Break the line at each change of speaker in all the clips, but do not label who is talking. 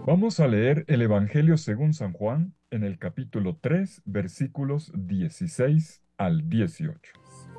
Vamos a leer el Evangelio según San Juan en el capítulo 3, versículos 16 al 18.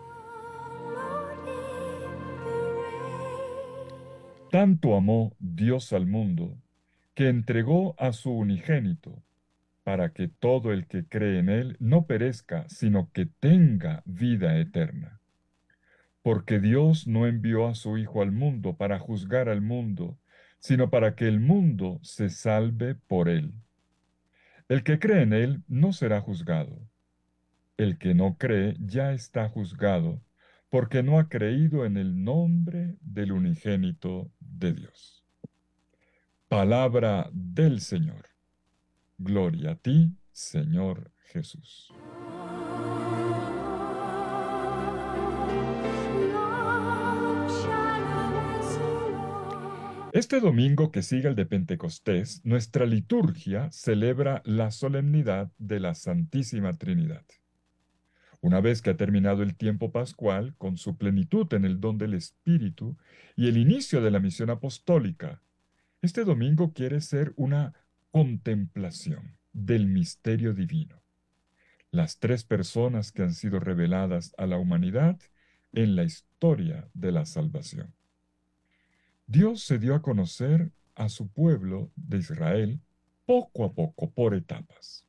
Tanto amó Dios al mundo, que entregó a su unigénito, para que todo el que cree en él no perezca, sino que tenga vida eterna. Porque Dios no envió a su Hijo al mundo para juzgar al mundo, sino para que el mundo se salve por él. El que cree en él no será juzgado. El que no cree ya está juzgado, porque no ha creído en el nombre del unigénito de Dios. Palabra del Señor. Gloria a ti, Señor Jesús. Este domingo que sigue el de Pentecostés, nuestra liturgia celebra la solemnidad de la Santísima Trinidad. Una vez que ha terminado el tiempo pascual, con su plenitud en el don del Espíritu y el inicio de la misión apostólica, este domingo quiere ser una contemplación del misterio divino, las tres personas que han sido reveladas a la humanidad en la historia de la salvación. Dios se dio a conocer a su pueblo de Israel poco a poco, por etapas.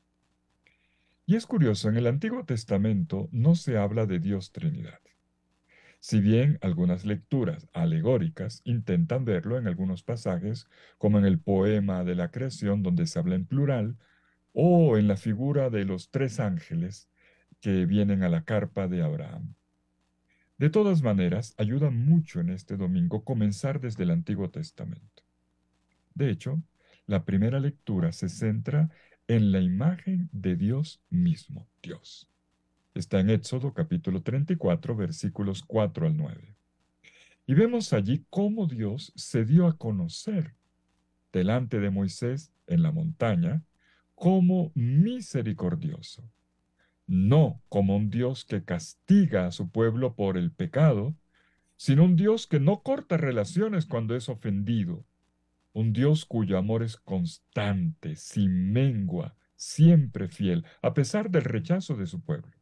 Y es curioso, en el Antiguo Testamento no se habla de Dios Trinidad. Si bien algunas lecturas alegóricas intentan verlo en algunos pasajes, como en el poema de la creación donde se habla en plural, o en la figura de los tres ángeles que vienen a la carpa de Abraham. De todas maneras, ayuda mucho en este domingo comenzar desde el Antiguo Testamento. De hecho, la primera lectura se centra en la imagen de Dios mismo, Dios. Está en Éxodo capítulo 34, versículos 4 al 9. Y vemos allí cómo Dios se dio a conocer delante de Moisés en la montaña como misericordioso, no como un Dios que castiga a su pueblo por el pecado, sino un Dios que no corta relaciones cuando es ofendido, un Dios cuyo amor es constante, sin mengua, siempre fiel, a pesar del rechazo de su pueblo.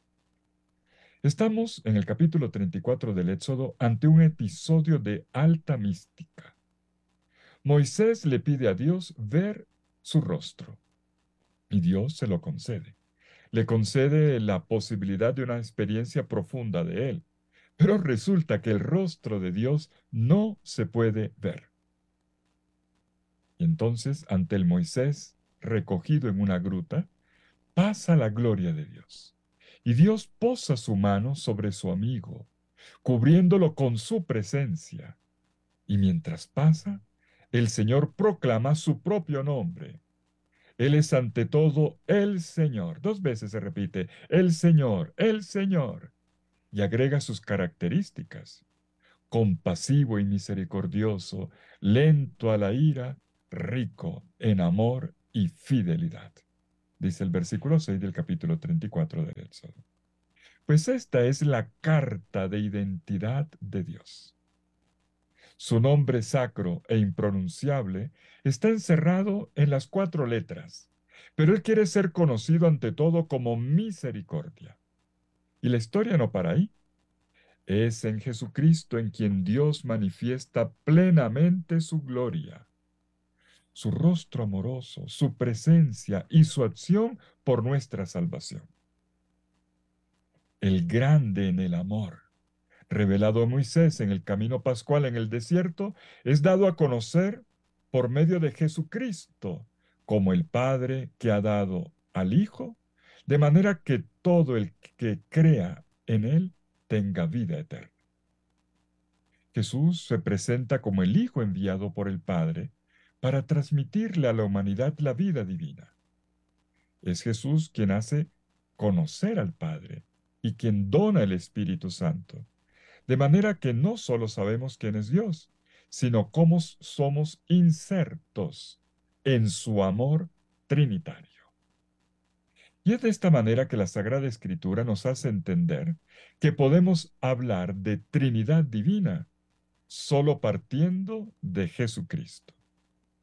Estamos en el capítulo 34 del Éxodo ante un episodio de alta mística. Moisés le pide a Dios ver su rostro y Dios se lo concede. Le concede la posibilidad de una experiencia profunda de él, pero resulta que el rostro de Dios no se puede ver. Y entonces, ante el Moisés recogido en una gruta, pasa la gloria de Dios. Y Dios posa su mano sobre su amigo, cubriéndolo con su presencia. Y mientras pasa, el Señor proclama su propio nombre. Él es ante todo el Señor. Dos veces se repite, el Señor, el Señor. Y agrega sus características. Compasivo y misericordioso, lento a la ira, rico en amor y fidelidad. Dice el versículo 6 del capítulo 34 del Éxodo. Pues esta es la carta de identidad de Dios. Su nombre sacro e impronunciable está encerrado en las cuatro letras, pero Él quiere ser conocido ante todo como misericordia. Y la historia no para ahí. Es en Jesucristo en quien Dios manifiesta plenamente su gloria, su rostro amoroso, su presencia y su acción por nuestra salvación. El grande en el amor, revelado a Moisés en el camino pascual en el desierto, es dado a conocer por medio de Jesucristo como el Padre que ha dado al Hijo, de manera que todo el que crea en Él tenga vida eterna. Jesús se presenta como el Hijo enviado por el Padre para transmitirle a la humanidad la vida divina. Es Jesús quien hace conocer al Padre y quien dona el Espíritu Santo, de manera que no solo sabemos quién es Dios, sino cómo somos insertos en su amor trinitario. Y es de esta manera que la Sagrada Escritura nos hace entender que podemos hablar de Trinidad divina solo partiendo de Jesucristo.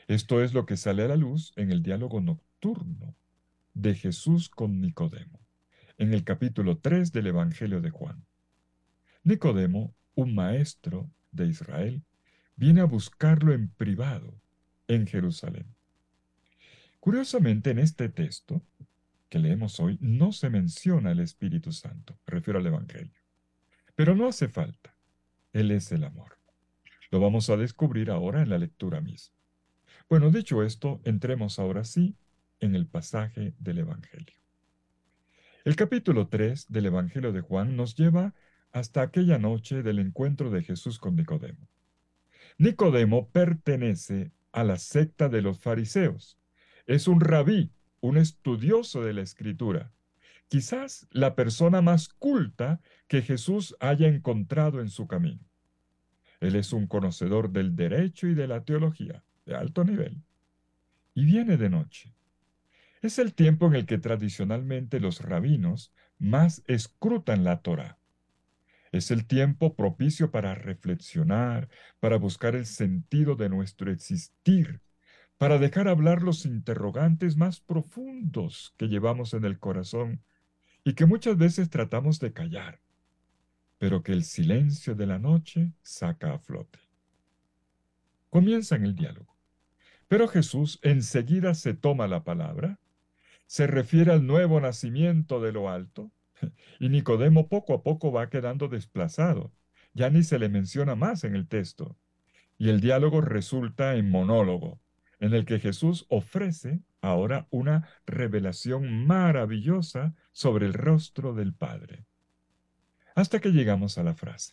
Esto es lo que sale a la luz en el diálogo nocturno de Jesús con Nicodemo, en el capítulo 3 del Evangelio de Juan. Nicodemo, un maestro de Israel, viene a buscarlo en privado en Jerusalén. Curiosamente, en este texto que leemos hoy no se menciona el Espíritu Santo, me refiero al Evangelio. Pero no hace falta. Él es el amor. Lo vamos a descubrir ahora en la lectura misma. Bueno, dicho esto, entremos ahora sí en el pasaje del Evangelio. El capítulo 3 del Evangelio de Juan nos lleva hasta aquella noche del encuentro de Jesús con Nicodemo. Nicodemo pertenece a la secta de los fariseos. Es un rabí, un estudioso de la Escritura, quizás la persona más culta que Jesús haya encontrado en su camino. Él es un conocedor del derecho y de la teología, de alto nivel, y viene de noche. Es el tiempo en el que tradicionalmente los rabinos más escrutan la Torá. Es el tiempo propicio para reflexionar, para buscar el sentido de nuestro existir, para dejar hablar los interrogantes más profundos que llevamos en el corazón y que muchas veces tratamos de callar, pero que el silencio de la noche saca a flote. Comienzan el diálogo, pero Jesús enseguida se toma la palabra, se refiere al nuevo nacimiento de lo alto, y Nicodemo poco a poco va quedando desplazado. Ya ni se le menciona más en el texto. Y el diálogo resulta en monólogo, en el que Jesús ofrece ahora una revelación maravillosa sobre el rostro del Padre. Hasta que llegamos a la frase.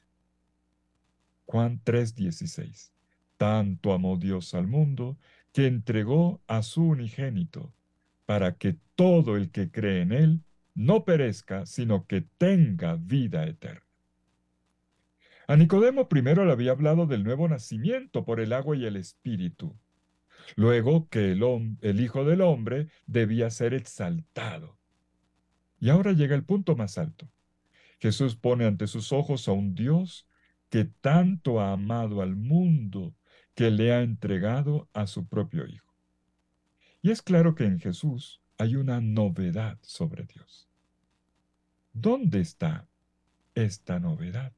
Juan 3:16. Tanto amó Dios al mundo que entregó a su unigénito, para que todo el que cree en él no perezca, sino que tenga vida eterna. A Nicodemo primero le había hablado del nuevo nacimiento por el agua y el espíritu, luego que el Hijo del Hombre debía ser exaltado. Y ahora llega el punto más alto. Jesús pone ante sus ojos a un Dios que tanto ha amado al mundo que le ha entregado a su propio Hijo. Y es claro que en Jesús hay una novedad sobre Dios. ¿Dónde está esta novedad?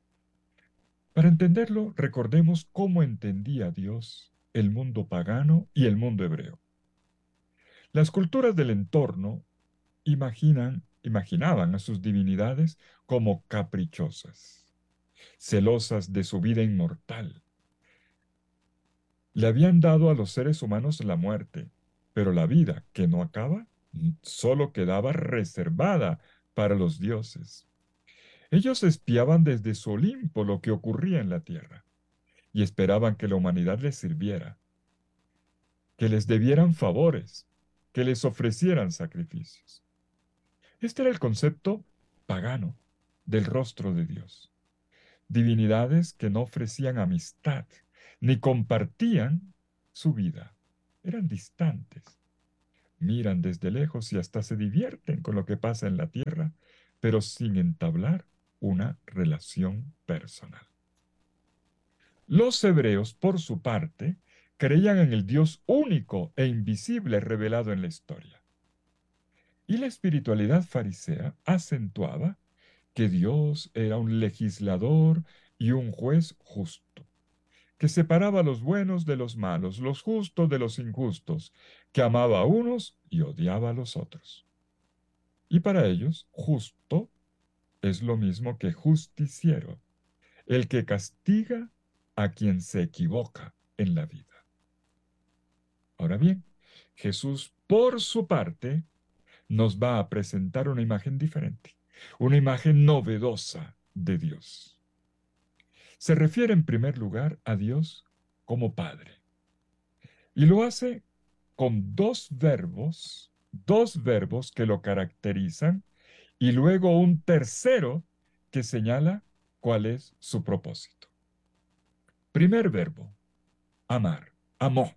Para entenderlo, recordemos cómo entendía Dios el mundo pagano y el mundo hebreo. Las culturas del entorno imaginaban a sus divinidades como caprichosas, celosas de su vida inmortal. Le habían dado a los seres humanos la muerte, pero la vida que no acaba solo quedaba reservada para los dioses. Ellos espiaban desde su Olimpo lo que ocurría en la tierra y esperaban que la humanidad les sirviera, que les debieran favores, que les ofrecieran sacrificios. Este era el concepto pagano del rostro de Dios. Divinidades que no ofrecían amistad ni compartían su vida. Eran distantes. Miran desde lejos y hasta se divierten con lo que pasa en la tierra, pero sin entablar una relación personal. Los hebreos, por su parte, creían en el Dios único e invisible revelado en la historia. Y la espiritualidad farisea acentuaba que Dios era un legislador y un juez justo, que separaba a los buenos de los malos, los justos de los injustos, que amaba a unos y odiaba a los otros. Y para ellos, justo es lo mismo que justiciero, el que castiga a quien se equivoca en la vida. Ahora bien, Jesús, por su parte, nos va a presentar una imagen diferente, una imagen novedosa de Dios. Se refiere en primer lugar a Dios como Padre. Y lo hace con dos verbos que lo caracterizan, y luego un tercero que señala cuál es su propósito. Primer verbo, amar, amó.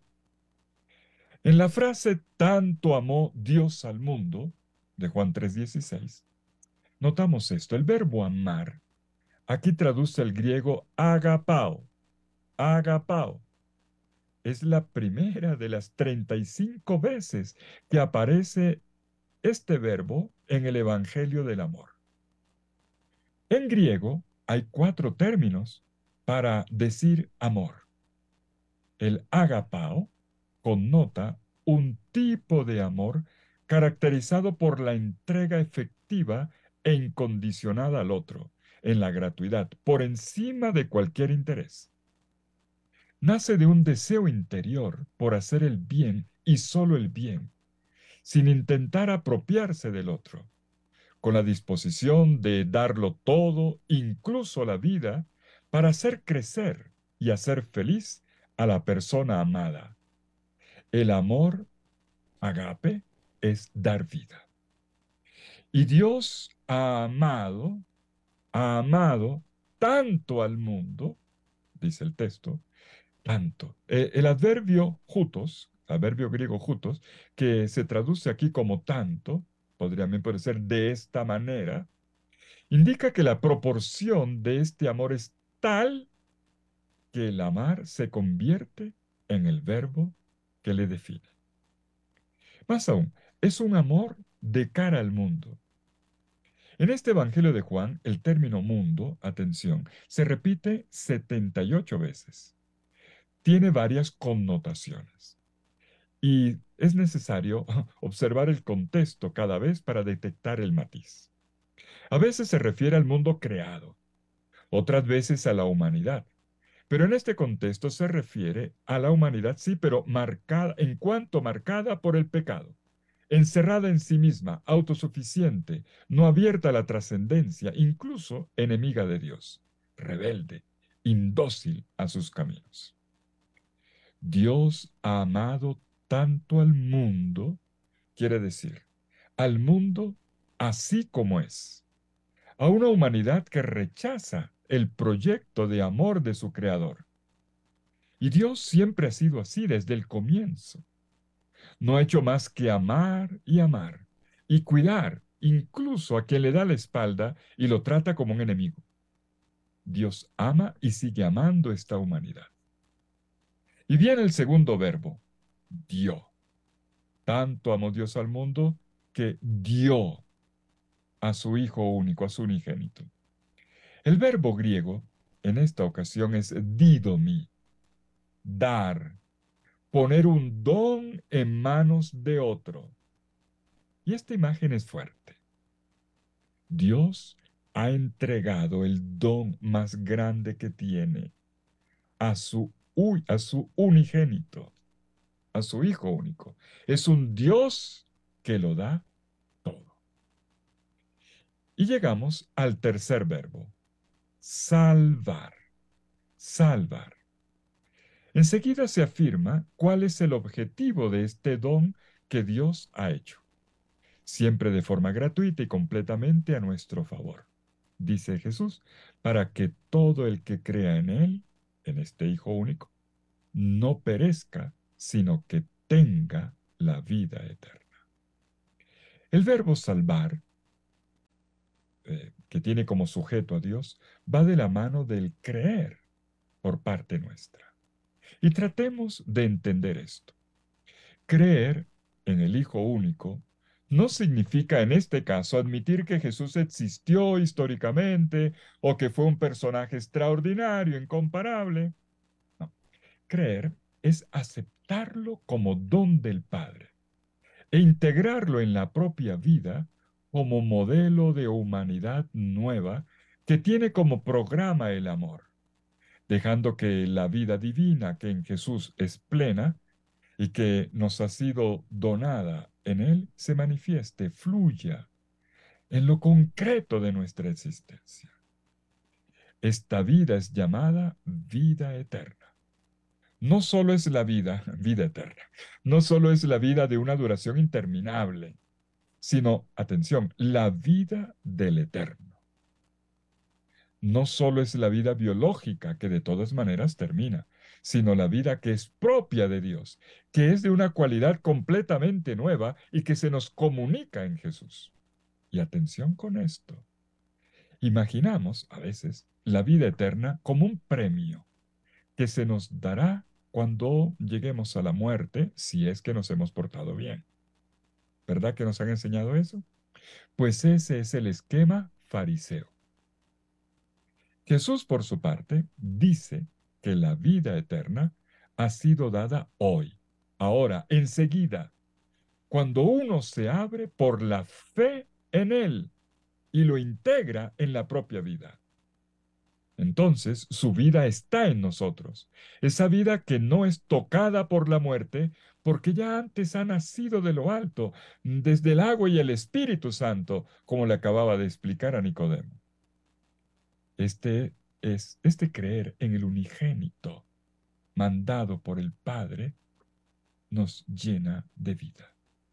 En la frase tanto amó Dios al mundo, de Juan 3:16, notamos esto. El verbo amar aquí traduce el griego agapao. Agapao es la primera de las 35 veces que aparece este verbo en el Evangelio del Amor. En griego hay 4 términos para decir amor. El agapao connota un tipo de amor caracterizado por la entrega efectiva e incondicionada al otro, en la gratuidad, por encima de cualquier interés. Nace de un deseo interior por hacer el bien y solo el bien, sin intentar apropiarse del otro, con la disposición de darlo todo, incluso la vida, para hacer crecer y hacer feliz a la persona amada. El amor, agape, es dar vida. Y Dios ha amado tanto al mundo, dice el texto, tanto. El adverbio jutos, adverbio griego jutos, que se traduce aquí como tanto, podría también parecer de esta manera, indica que la proporción de este amor es tal que el amar se convierte en el verbo que le define. Más aún, es un amor de cara al mundo. En este Evangelio de Juan, el término mundo, atención, se repite 78 veces. Tiene varias connotaciones y es necesario observar el contexto cada vez para detectar el matiz. A veces se refiere al mundo creado, otras veces a la humanidad. Pero en este contexto se refiere a la humanidad, sí, pero marcada, en cuanto marcada por el pecado, encerrada en sí misma, autosuficiente, no abierta a la trascendencia, incluso enemiga de Dios, rebelde, indócil a sus caminos. Dios ha amado tanto al mundo, quiere decir, al mundo así como es, a una humanidad que rechaza el proyecto de amor de su Creador. Y Dios siempre ha sido así desde el comienzo. No ha hecho más que amar y cuidar incluso a quien le da la espalda y lo trata como un enemigo. Dios ama y sigue amando esta humanidad. Y viene el segundo verbo, dio. Tanto amó Dios al mundo que dio a su Hijo único, a su unigénito. El verbo griego en esta ocasión es didomi, dar, poner un don en manos de otro. Y esta imagen es fuerte. Dios ha entregado el don más grande que tiene a su unigénito, a su Hijo único. Es un Dios que lo da todo. Y llegamos al tercer verbo, salvar, salvar. Enseguida se afirma cuál es el objetivo de este don que Dios ha hecho, siempre de forma gratuita y completamente a nuestro favor, dice Jesús, para que todo el que crea en Él, en este Hijo único, no perezca, sino que tenga la vida eterna. El verbo salvar, que tiene como sujeto a Dios, va de la mano del creer por parte nuestra. Y tratemos de entender esto. Creer en el Hijo único no significa en este caso admitir que Jesús existió históricamente o que fue un personaje extraordinario, incomparable. No. Creer es aceptarlo como don del Padre e integrarlo en la propia vida como modelo de humanidad nueva que tiene como programa el amor, dejando que la vida divina que en Jesús es plena y que nos ha sido donada en Él se manifieste, fluya en lo concreto de nuestra existencia. Esta vida es llamada vida eterna. No solo es la vida, vida eterna, no solo es la vida de una duración interminable, sino, atención, la vida del eterno. No solo es la vida biológica, que de todas maneras termina, sino la vida que es propia de Dios, que es de una cualidad completamente nueva y que se nos comunica en Jesús. Y atención con esto. Imaginamos a veces la vida eterna como un premio que se nos dará cuando lleguemos a la muerte, si es que nos hemos portado bien. ¿Verdad que nos han enseñado eso? Pues ese es el esquema fariseo. Jesús, por su parte, dice que la vida eterna ha sido dada hoy, ahora, enseguida, cuando uno se abre por la fe en Él y lo integra en la propia vida. Entonces, su vida está en nosotros, esa vida que no es tocada por la muerte, porque ya antes ha nacido de lo alto, desde el agua y el Espíritu Santo, como le acababa de explicar a Nicodemo. Este creer en el unigénito, mandado por el Padre, nos llena de vida.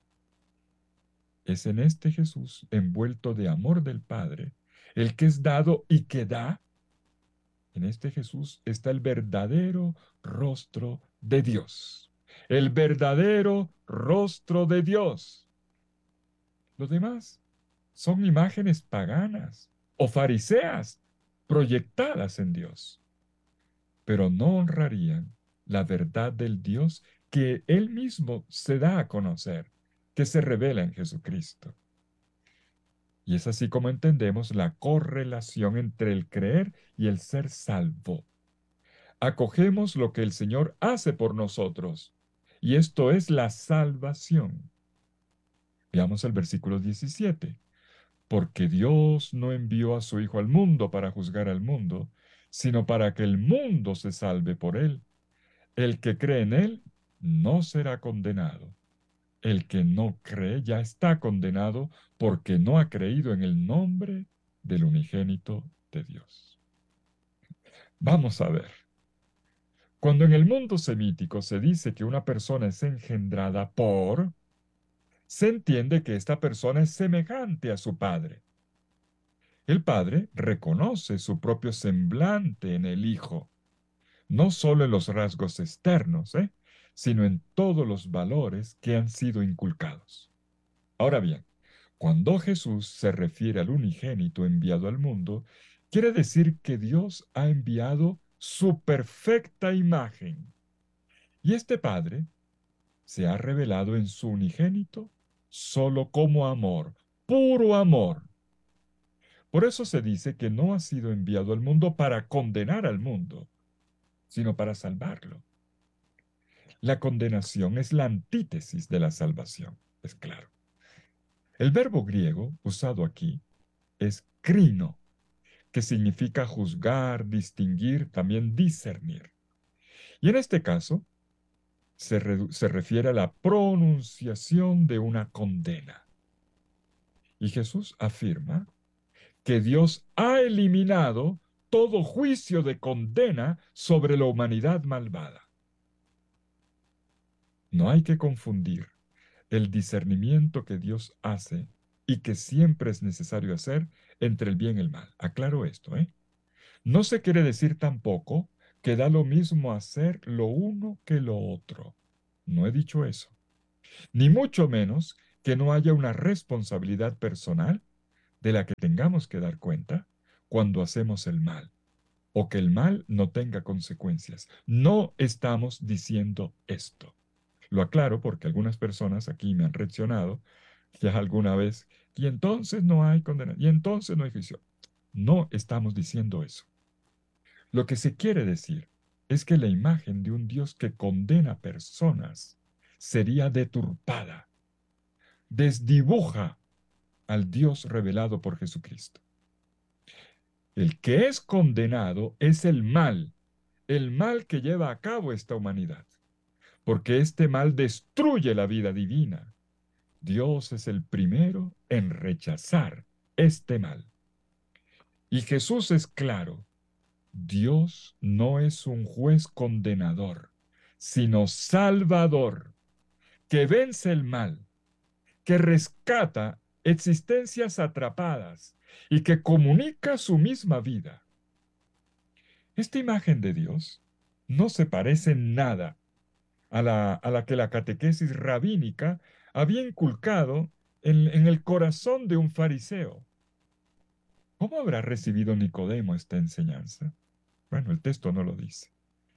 Es en este Jesús, envuelto de amor del Padre, el que es dado y que da. En este Jesús está el verdadero rostro de Dios. El verdadero rostro de Dios. Lo demás son imágenes paganas o fariseas proyectadas en Dios, pero no honrarían la verdad del Dios que Él mismo se da a conocer, que se revela en Jesucristo. Y es así como entendemos la correlación entre el creer y el ser salvo. Acogemos lo que el Señor hace por nosotros, y esto es la salvación. Veamos el versículo 17. Porque Dios no envió a su Hijo al mundo para juzgar al mundo, sino para que el mundo se salve por él. El que cree en él no será condenado. El que no cree ya está condenado porque no ha creído en el nombre del unigénito de Dios. Vamos a ver. Cuando en el mundo semítico se dice que una persona es engendrada por, se entiende que esta persona es semejante a su padre. El padre reconoce su propio semblante en el hijo, no solo en los rasgos externos, sino en todos los valores que han sido inculcados. Ahora bien, cuando Jesús se refiere al unigénito enviado al mundo, quiere decir que Dios ha enviado su perfecta imagen. Y este Padre se ha revelado en su unigénito solo como amor, puro amor. Por eso se dice que no ha sido enviado al mundo para condenar al mundo, sino para salvarlo. La condenación es la antítesis de la salvación, es claro. El verbo griego usado aquí es crino, que significa juzgar, distinguir, también discernir. Y en este caso se refiere a la pronunciación de una condena. Y Jesús afirma que Dios ha eliminado todo juicio de condena sobre la humanidad malvada. No hay que confundir el discernimiento que Dios hace y que siempre es necesario hacer entre el bien y el mal. Aclaro esto, ¿eh? No se quiere decir tampoco que da lo mismo hacer lo uno que lo otro. No he dicho eso. Ni mucho menos que no haya una responsabilidad personal de la que tengamos que dar cuenta cuando hacemos el mal, o que el mal no tenga consecuencias. No estamos diciendo esto. Lo aclaro porque algunas personas aquí me han reaccionado ya alguna vez, y entonces no hay condena, y entonces no hay juicio. No estamos diciendo eso. Lo que se quiere decir es que la imagen de un Dios que condena personas sería deturpada, desdibuja al Dios revelado por Jesucristo. El que es condenado es el mal que lleva a cabo esta humanidad, porque este mal destruye la vida divina. Dios es el primero en rechazar este mal. Y Jesús es claro, Dios no es un juez condenador, sino salvador, que vence el mal, que rescata existencias atrapadas y que comunica su misma vida. Esta imagen de Dios no se parece en nada a la que la catequesis rabínica había inculcado en el corazón de un fariseo. ¿Cómo habrá recibido Nicodemo esta enseñanza? Bueno, el texto no lo dice.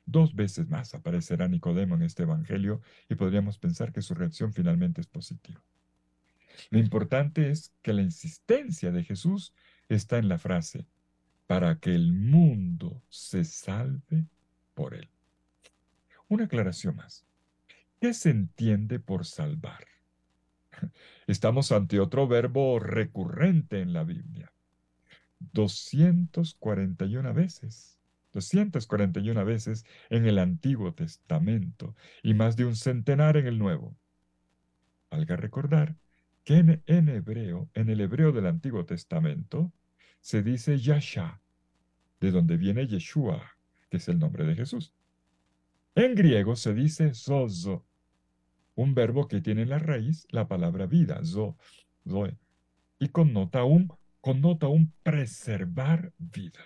2 veces más aparecerá Nicodemo en este evangelio y podríamos pensar que su reacción finalmente es positiva. Lo importante es que la insistencia de Jesús está en la frase, para que el mundo se salve por él. Una aclaración más. ¿Qué se entiende por salvar? Estamos ante otro verbo recurrente en la Biblia. 241 veces. 241 veces en el Antiguo Testamento y más de un centenar en el Nuevo. Valga recordar que en el hebreo del Antiguo Testamento, se dice Yasha, de donde viene Yeshua, que es el nombre de Jesús. En griego se dice zozo, un verbo que tiene en la raíz la palabra vida, zoe, y connota un preservar vida.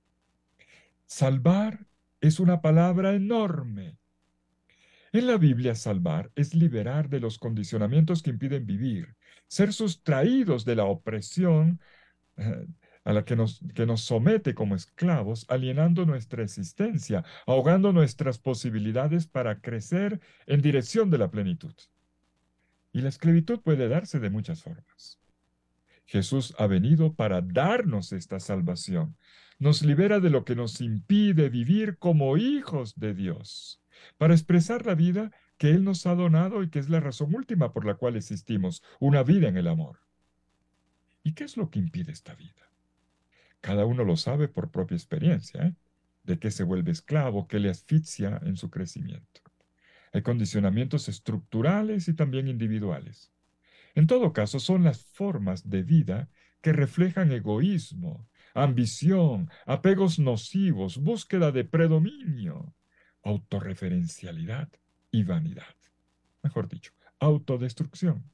Salvar es una palabra enorme. En la Biblia, salvar es liberar de los condicionamientos que impiden vivir, ser sustraídos de la opresión eh, a la que nos somete como esclavos, alienando nuestra existencia, ahogando nuestras posibilidades para crecer en dirección de la plenitud. Y la esclavitud puede darse de muchas formas. Jesús ha venido para darnos esta salvación. Nos libera de lo que nos impide vivir como hijos de Dios, para expresar la vida que Él nos ha donado y que es la razón última por la cual existimos, una vida en el amor. ¿Y qué es lo que impide esta vida? Cada uno lo sabe por propia experiencia, ¿eh? De qué se vuelve esclavo, qué le asfixia en su crecimiento. Hay condicionamientos estructurales y también individuales. En todo caso, son las formas de vida que reflejan egoísmo, ambición, apegos nocivos, búsqueda de predominio, autorreferencialidad y vanidad. Mejor dicho, autodestrucción.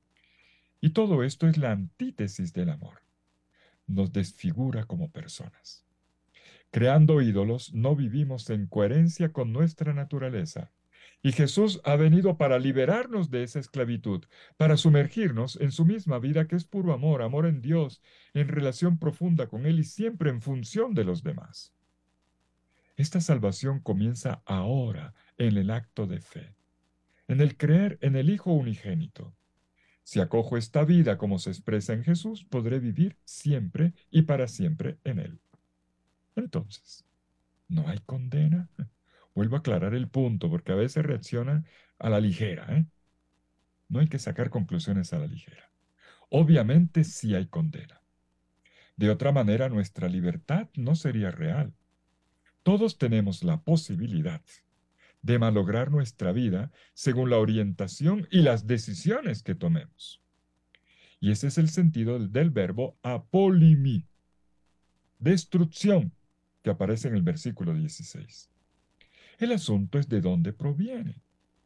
Y todo esto es la antítesis del amor. Nos desfigura como personas. Creando ídolos, no vivimos en coherencia con nuestra naturaleza. Y Jesús ha venido para liberarnos de esa esclavitud, para sumergirnos en su misma vida que es puro amor, amor en Dios, en relación profunda con Él y siempre en función de los demás. Esta salvación comienza ahora en el acto de fe, en el creer en el Hijo unigénito. Si acojo esta vida como se expresa en Jesús, podré vivir siempre y para siempre en Él. Entonces, ¿no hay condena? Vuelvo a aclarar el punto porque a veces reaccionan a la ligera, ¿eh? No hay que sacar conclusiones a la ligera. Obviamente sí hay condena. De otra manera, nuestra libertad no sería real. Todos tenemos la posibilidad de malograr nuestra vida según la orientación y las decisiones que tomemos. Y ese es el sentido del verbo apolimi, destrucción, que aparece en el versículo 16. El asunto es de dónde proviene.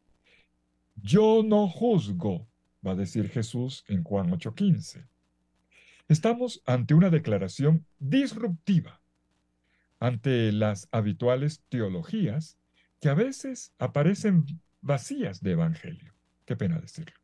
Yo no juzgo, va a decir Jesús en Juan 8:15. Estamos ante una declaración disruptiva, ante las habituales teologías que a veces aparecen vacías de evangelio. Qué pena decirlo.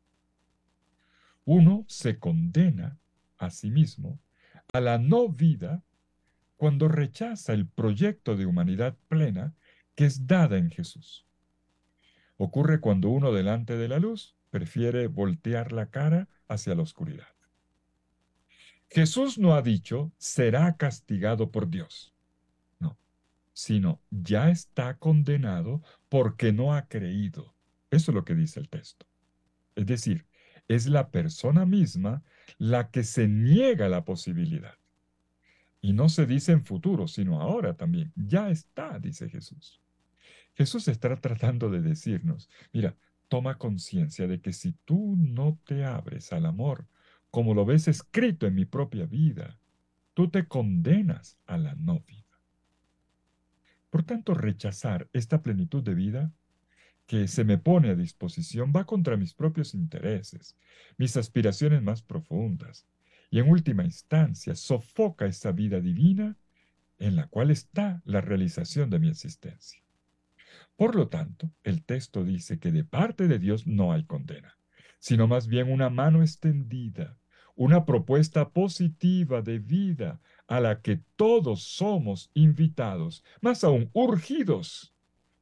Uno se condena a sí mismo a la no vida cuando rechaza el proyecto de humanidad plena que es dada en Jesús. Ocurre cuando uno delante de la luz prefiere voltear la cara hacia la oscuridad. Jesús no ha dicho será castigado por Dios, no, sino ya está condenado porque no ha creído. Eso es lo que dice el texto. Es decir, es la persona misma la que se niega la posibilidad. Y no se dice en futuro, sino ahora también. Ya está, dice Jesús. Jesús está tratando de decirnos, mira, toma conciencia de que si tú no te abres al amor, como lo ves escrito en mi propia vida, tú te condenas a la no vida. Por tanto, rechazar esta plenitud de vida que se me pone a disposición va contra mis propios intereses, mis aspiraciones más profundas, y en última instancia sofoca esa vida divina en la cual está la realización de mi existencia. Por lo tanto, el texto dice que de parte de Dios no hay condena, sino más bien una mano extendida, una propuesta positiva de vida a la que todos somos invitados, más aún urgidos,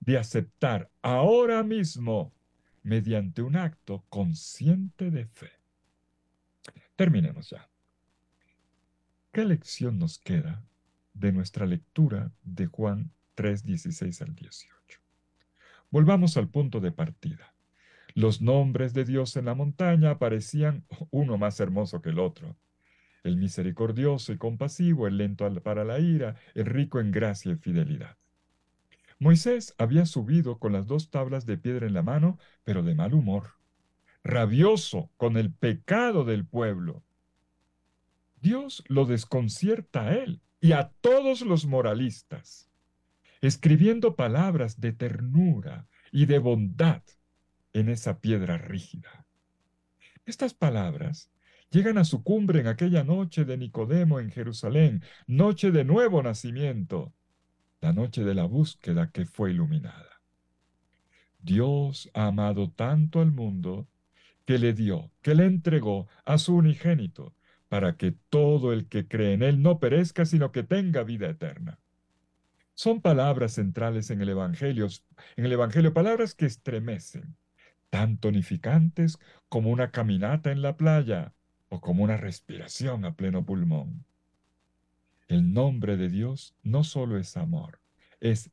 de aceptar ahora mismo mediante un acto consciente de fe. Terminemos ya. ¿Qué lección nos queda de nuestra lectura de Juan 3:16 al 18? Volvamos al punto de partida. Los nombres de Dios en la montaña aparecían uno más hermoso que el otro. El misericordioso y compasivo, el lento para la ira, el rico en gracia y fidelidad. Moisés había subido con las dos tablas de piedra en la mano, pero de mal humor, rabioso con el pecado del pueblo. Dios lo desconcierta a él y a todos los moralistas, escribiendo palabras de ternura y de bondad en esa piedra rígida. Estas palabras llegan a su cumbre en aquella noche de Nicodemo en Jerusalén, noche de nuevo nacimiento, la noche de la búsqueda que fue iluminada. Dios ha amado tanto al mundo que le dio, que le entregó a su unigénito, para que todo el que cree en él no perezca, sino que tenga vida eterna. Son palabras centrales en el Evangelio, palabras que estremecen, tan tonificantes como una caminata en la playa o como una respiración a pleno pulmón. El nombre de Dios no solo es amor, es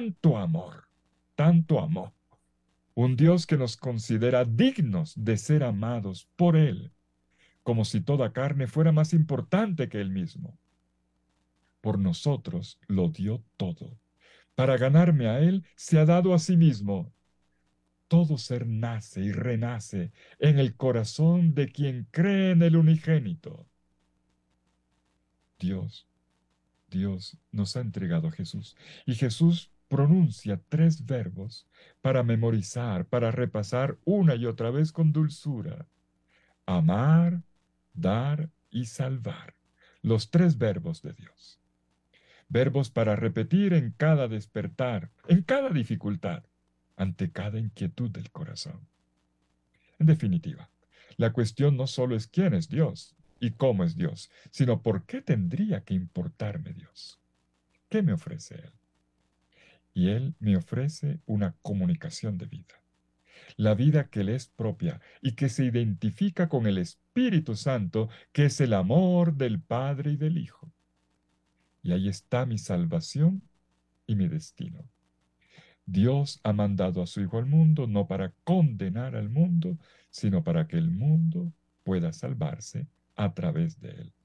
tanto amor. Un Dios que nos considera dignos de ser amados por Él, como si toda carne fuera más importante que Él mismo. Por nosotros lo dio todo. Para ganarme a Él se ha dado a sí mismo. Todo ser nace y renace en el corazón de quien cree en el unigénito. Dios, Dios nos ha entregado a Jesús. Y Jesús pronuncia tres verbos para memorizar, para repasar una y otra vez con dulzura. Amar, dar y salvar. Los tres verbos de Dios. Verbos para repetir en cada despertar, en cada dificultad, ante cada inquietud del corazón. En definitiva, la cuestión no solo es quién es Dios y cómo es Dios, sino por qué tendría que importarme Dios. ¿Qué me ofrece Él? Y Él me ofrece una comunicación de vida. La vida que le es propia y que se identifica con el Espíritu Santo, que es el amor del Padre y del Hijo. Y ahí está mi salvación y mi destino. Dios ha mandado a su Hijo al mundo no para condenar al mundo, sino para que el mundo pueda salvarse a través de él.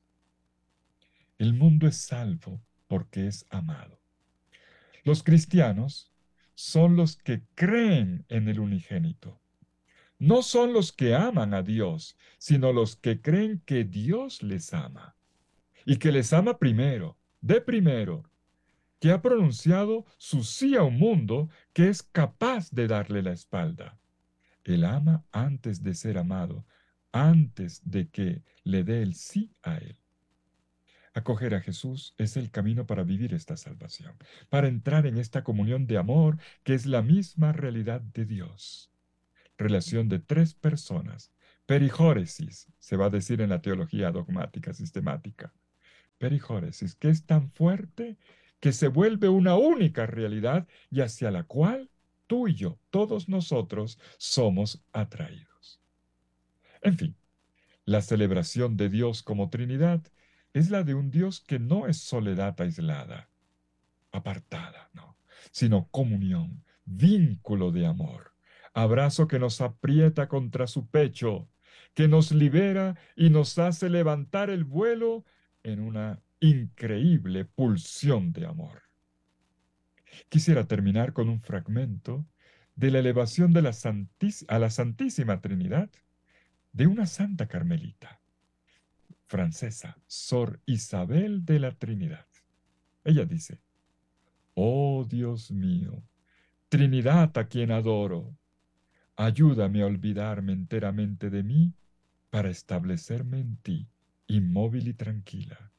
El mundo es salvo porque es amado. Los cristianos son los que creen en el unigénito. No son los que aman a Dios, sino los que creen que Dios les ama y que les ama primero, de primero, que ha pronunciado su sí a un mundo que es capaz de darle la espalda. Él ama antes de ser amado, antes de que le dé el sí a él. Acoger a Jesús es el camino para vivir esta salvación, para entrar en esta comunión de amor que es la misma realidad de Dios. Relación de tres personas. Perijóresis, se va a decir en la teología dogmática sistemática. Perijóresis, que es tan fuerte que se vuelve una única realidad y hacia la cual tú y yo, todos nosotros, somos atraídos. En fin, la celebración de Dios como Trinidad es la de un Dios que no es soledad aislada, apartada, no, sino comunión, vínculo de amor, abrazo que nos aprieta contra su pecho, que nos libera y nos hace levantar el vuelo en una increíble pulsión de amor. Quisiera terminar con un fragmento de la elevación de a la Santísima Trinidad de una santa carmelita francesa, Sor Isabel de la Trinidad. Ella dice, oh Dios mío, Trinidad a quien adoro, ayúdame a olvidarme enteramente de mí para establecerme en ti, inmóvil y tranquila,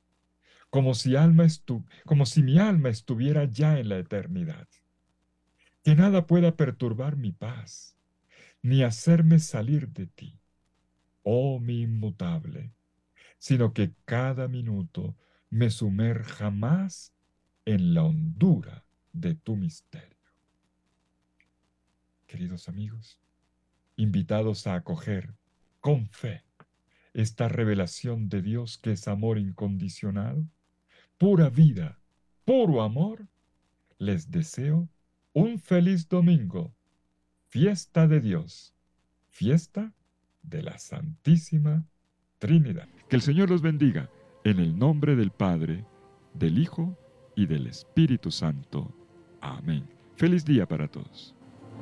como si mi alma estuviera ya en la eternidad. Que nada pueda perturbar mi paz, ni hacerme salir de ti, oh mi inmutable, sino que cada minuto me sumerja más en la hondura de tu misterio. queridos amigos, invitados a acoger con fe esta revelación de Dios que es amor incondicional, pura vida, puro amor, les deseo un feliz domingo, fiesta de Dios, fiesta de la Santísima Trinidad. Que el Señor los bendiga en el nombre del Padre, del Hijo y del Espíritu Santo. Amén. Feliz día para todos.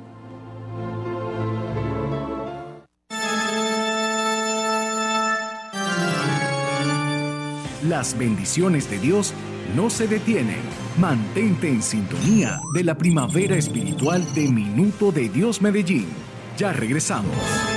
Las bendiciones de Dios no se detienen. Mantente en sintonía de la primavera espiritual de Minuto de Dios Medellín. Ya regresamos.